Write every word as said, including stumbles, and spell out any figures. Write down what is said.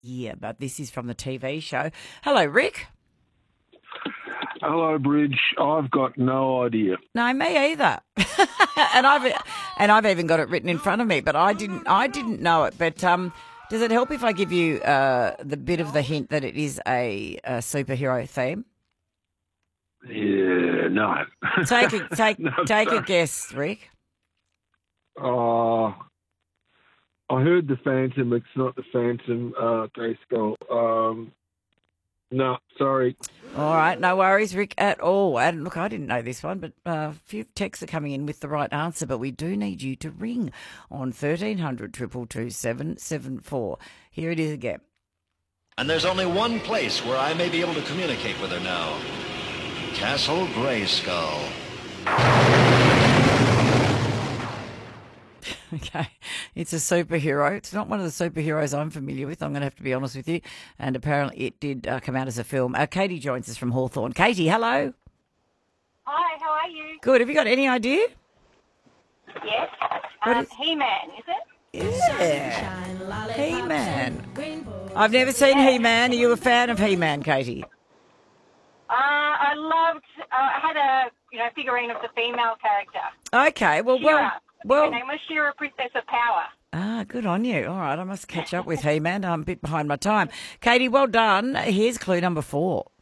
year, but this is from the T V show. Hello, Rick. Hello, Bridge. I've got no idea. No, me either. and I've and I've even got it written in front of me, but I didn't I didn't know it. But um, does it help if I give you uh, the bit of the hint that it is a, a superhero theme? Yeah, no. Take a take No, take a sorry. guess, Rick. Uh, I heard the Phantom. It's not the Phantom. Uh, Grayskull. Um, no, sorry. All right, no worries, Rick, at all. And look, I didn't know this one, but uh, a few texts are coming in with the right answer. But we do need you to ring on thirteen hundred two two two seven seven four. Here it is again. And there's only one place where I may be able to communicate with her now. Castle Grayskull. Okay, it's a superhero. It's not one of the superheroes I'm familiar with, I'm going to have to be honest with you. And apparently it did uh, come out as a film. Uh, Katie joins us from Hawthorne. Katie, hello. Hi, how are you? Good. Have you got any idea? Yes. What Um, is- He-Man, is it? Yeah. He-Man. I've never seen He-Man. Are you a fan of He-Man, Katie? Uh, I loved, uh, I had a, you know, figurine of the female character. Okay, well, well, She-Ra. well. Her name was She-Ra, Princess of Power. Ah, good on you. All right, I must catch up with He-Man. I'm a bit behind my time. Katie, well done. Here's clue number four.